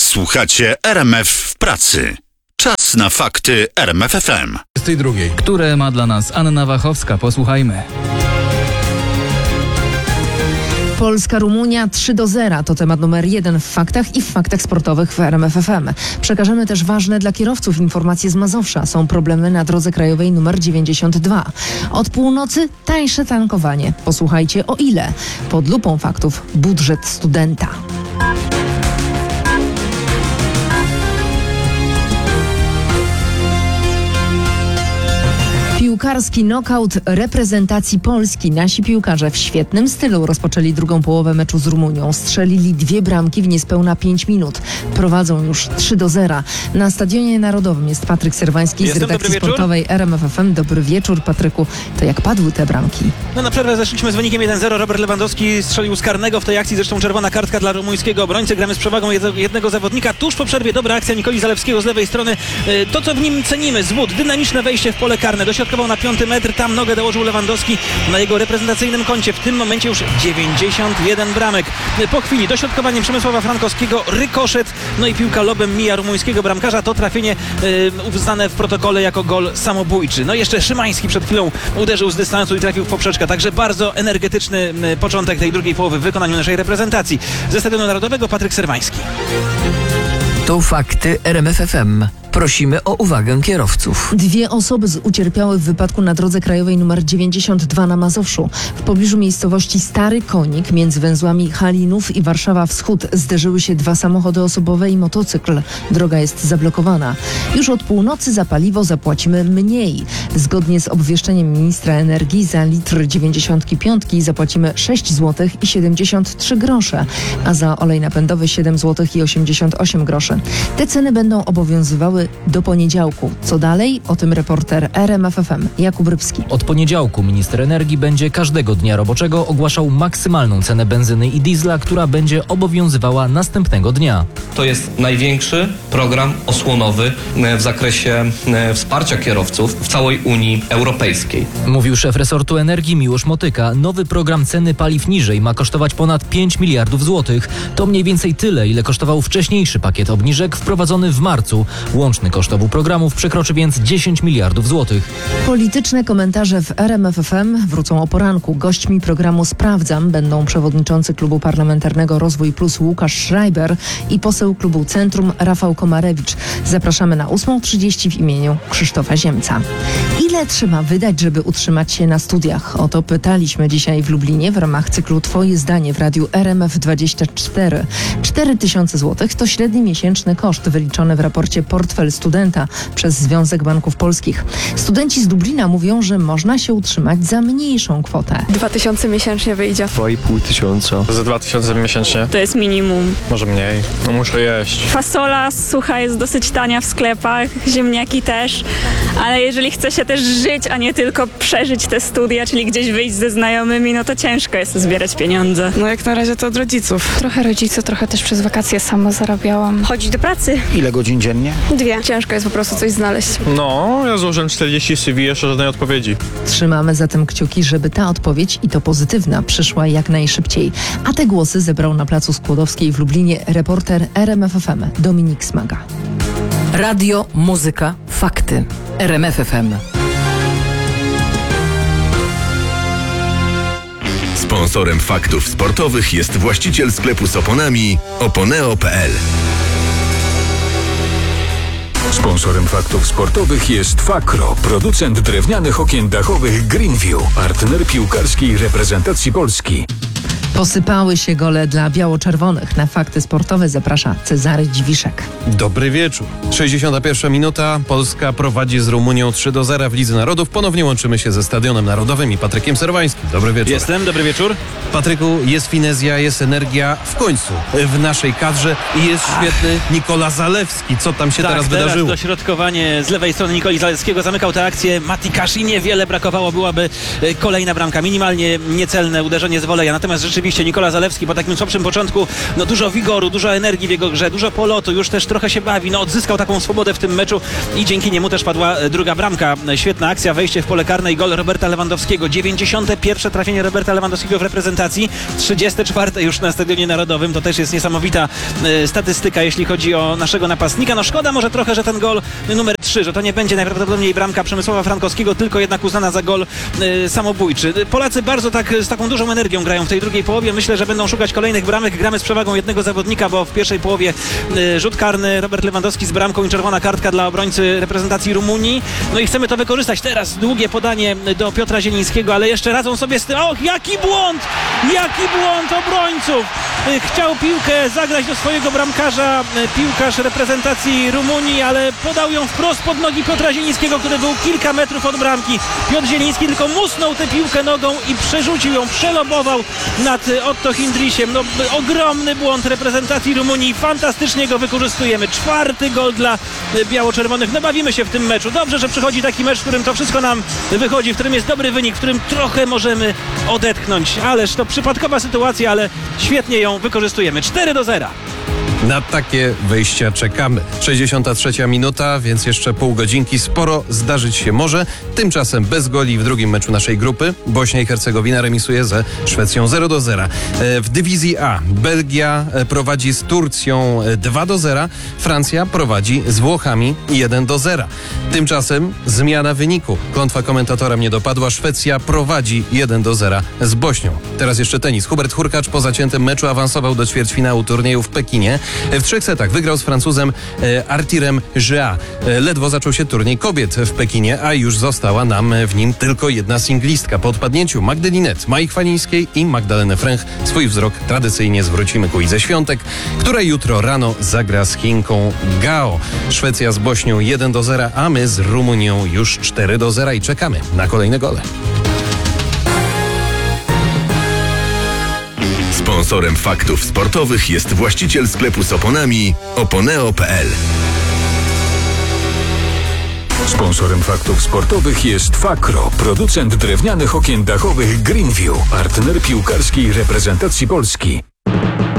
Słuchacie RMF w pracy. Czas na fakty RMF FM. Które ma dla nas Anna Wachowska. Posłuchajmy. Polska-Rumunia 3-0 to temat numer 1 w faktach i w faktach sportowych w RMF FM. Przekażemy też ważne dla kierowców informacje z Mazowsza. Są problemy na drodze krajowej nr 92. Od północy tańsze tankowanie. Posłuchajcie o ile. Pod lupą faktów budżet studenta. Piłkarski nokaut reprezentacji Polski. Nasi piłkarze w świetnym stylu rozpoczęli drugą połowę meczu z Rumunią. Strzelili 2 bramki w niespełna 5 minut. Prowadzą już 3-0. Na Stadionie Narodowym jest Patryk Serwański z redakcji sportowej RMF FM. Dobry wieczór, Patryku. To jak padły te bramki? Na przerwę zeszliśmy z wynikiem 1-0. Robert Lewandowski strzelił z karnego w tej akcji. Zresztą czerwona kartka dla rumuńskiego obrońcy. Gramy z przewagą jednego zawodnika. Tuż po przerwie dobra akcja Nikoli Zalewskiego z lewej strony. To, co w nim cenimy, zwód, dynamiczne wejście w pole karne. Dośrodkował na 5 metr, tam nogę dołożył Lewandowski na jego reprezentacyjnym koncie. W tym momencie już 91 bramek. Po chwili dośrodkowaniem Przemysława Frankowskiego rykoszet, no i piłka lobem mija rumuńskiego bramkarza. To trafienie uznane w protokole jako gol samobójczy. No i jeszcze Szymański przed chwilą uderzył z dystansu i trafił w poprzeczkę. Także bardzo energetyczny początek tej drugiej połowy w wykonaniu naszej reprezentacji. Ze Stadionu Narodowego Patryk Serwański. To fakty RMF FM. Prosimy o uwagę kierowców. 2 osoby ucierpiały w wypadku na drodze krajowej nr 92 na Mazowszu. W pobliżu miejscowości Stary Konik między węzłami Halinów i Warszawa Wschód zderzyły się 2 samochody osobowe i motocykl. Droga jest zablokowana. Już od północy za paliwo zapłacimy mniej. Zgodnie z obwieszczeniem ministra energii za litr 95 zapłacimy 6 zł i 73 grosze, a za olej napędowy 7 zł i 88 groszy. Te ceny będą obowiązywały do poniedziałku. Co dalej? O tym reporter RMF FM Jakub Rybski. Od poniedziałku minister energii będzie każdego dnia roboczego ogłaszał maksymalną cenę benzyny i diesla, która będzie obowiązywała następnego dnia. To jest największy program osłonowy w zakresie wsparcia kierowców w całej Unii Europejskiej. Mówił szef resortu energii Miłosz Motyka. Nowy program ceny paliw niżej ma kosztować ponad 5 miliardów złotych. To mniej więcej tyle, ile kosztował wcześniejszy pakiet obniżek wprowadzony w marcu. Łączny koszt obu programów przekroczy więc 10 miliardów złotych. Polityczne komentarze w RMF FM wrócą o poranku. Gośćmi programu Sprawdzam będą przewodniczący Klubu Parlamentarnego Rozwój Plus Łukasz Schreiber i poseł Klubu Centrum Rafał Komarewicz. Zapraszamy na 8:30 w imieniu Krzysztofa Ziemca. Ile trzeba wydać, żeby utrzymać się na studiach? O to pytaliśmy dzisiaj w Lublinie w ramach cyklu Twoje zdanie w radiu RMF24. 4000 zł to średni miesięczny koszt wyliczony w raporcie Portfel Studenta przez Związek Banków Polskich. Studenci z Lublina mówią, że można się utrzymać za mniejszą kwotę. 2000 miesięcznie wyjdzie. 2500. Za 2000 miesięcznie. To jest minimum. Może mniej. No muszę jeść. Fasola sucha jest dosyć tania w sklepach, ziemniaki też, ale jeżeli chce się też żyć, a nie tylko przeżyć te studia, czyli gdzieś wyjść ze znajomymi, no to ciężko jest zbierać pieniądze. No jak na razie to od rodziców. Trochę rodziców, trochę też przez wakacje sama zarabiałam. Chodzić do pracy. Ile godzin dziennie? 2. Ciężko jest po prostu coś znaleźć. No, ja złożyłem 40 CV, jeszcze żadnej odpowiedzi. Trzymamy zatem kciuki, żeby ta odpowiedź, i to pozytywna, przyszła jak najszybciej. A te głosy zebrał na placu Skłodowskiej w Lublinie reporter RMF FM Dominik Smaga. Radio, muzyka, fakty. RMF FM. Sponsorem faktów sportowych jest właściciel sklepu z oponami oponeo.pl. Sponsorem faktów sportowych jest Fakro, producent drewnianych okien dachowych Greenview, partner piłkarskiej reprezentacji Polski. Posypały się gole dla biało-czerwonych. Na fakty sportowe zaprasza Cezary Dziwiszek. Dobry wieczór. 61 minuta. Polska prowadzi z Rumunią 3-0 w Lidze Narodów. Ponownie łączymy się ze Stadionem Narodowym i Patrykiem Serwańskim. Dobry wieczór. Jestem, dobry wieczór. Patryku, jest finezja, jest energia w końcu w naszej kadrze i jest świetny Nikola Zalewski. Co tam się teraz wydarzyło? Dośrodkowanie z lewej strony Nikoli Zalewskiego zamykał tę akcję. Mati Kashi, niewiele brakowało, byłaby kolejna bramka. Minimalnie niecelne uderzenie z woleja. Natomiast rzeczywiście oczywiście Nikola Zalewski po takim słabszym początku, no dużo wigoru, dużo energii w jego grze, dużo polotu, już też trochę się bawi, no odzyskał taką swobodę w tym meczu i dzięki niemu też padła druga bramka. Świetna akcja, wejście w pole karne i gol Roberta Lewandowskiego. 91. trafienie Roberta Lewandowskiego w reprezentacji, 34. już na Stadionie Narodowym. To też jest niesamowita statystyka, jeśli chodzi o naszego napastnika. No szkoda może trochę, że ten gol numer 3, że to nie będzie najprawdopodobniej bramka Przemysława Frankowskiego, tylko jednak uznana za gol samobójczy. Polacy bardzo z taką dużą energią grają w tej drugiej połowie. Myślę, że będą szukać kolejnych bramek. Gramy z przewagą jednego zawodnika, bo w pierwszej połowie rzut karny Robert Lewandowski z bramką i czerwona kartka dla obrońcy reprezentacji Rumunii. No i chcemy to wykorzystać. Teraz długie podanie do Piotra Zielińskiego, ale jeszcze radzą sobie z tym. Och, jaki błąd! Jaki błąd obrońców! Chciał piłkę zagrać do swojego bramkarza piłkarz reprezentacji Rumunii, ale podał ją wprost pod nogi Piotra Zielińskiego, który był kilka metrów od bramki. Piotr Zieliński tylko musnął tę piłkę nogą i przerzucił ją, przelobował nad Otto Hindrisiem. No, ogromny błąd reprezentacji Rumunii. Fantastycznie go wykorzystujemy. 4. gol dla biało-czerwonych. No bawimy się w tym meczu. Dobrze, że przychodzi taki mecz, w którym to wszystko nam wychodzi, w którym jest dobry wynik, w którym trochę możemy odetchnąć. Ależ to przypadkowa sytuacja, ale świetnie ją wykorzystujemy. 4-0. Na takie wejścia czekamy. 63. minuta, więc jeszcze pół godzinki. Sporo zdarzyć się może. Tymczasem bez goli w drugim meczu naszej grupy. Bośnia i Hercegowina remisuje ze Szwecją 0-0. W dywizji A Belgia prowadzi z Turcją 2-0. Francja prowadzi z Włochami 1-0. Tymczasem zmiana wyniku. Klątwa komentatora mnie dopadła. Szwecja prowadzi 1-0 z Bośnią. Teraz jeszcze tenis. Hubert Hurkacz po zaciętym meczu awansował do ćwierćfinału turnieju w Pekinie. W 3 setach wygrał z Francuzem Artirem Żea. Ledwo zaczął się turniej kobiet w Pekinie, a już została nam w nim tylko jedna singlistka. Po odpadnięciu Magdy Linet, Mai Chwalińskiej i Magdaleny Fręch swój wzrok tradycyjnie zwrócimy ku Idze Świątek, która jutro rano zagra z Chinką Gao. Szwecja z Bośnią 1-0, a my z Rumunią już 4-0 i czekamy na kolejne gole. Sponsorem faktów sportowych jest właściciel sklepu z oponami Oponeo.pl. Sponsorem faktów sportowych jest Fakro, producent drewnianych okien dachowych Greenview, partner piłkarskiej reprezentacji Polski.